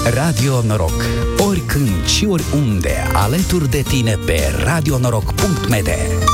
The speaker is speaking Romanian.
Radio Noroc. Oricând și oriunde, alături de tine pe radionoroc.md.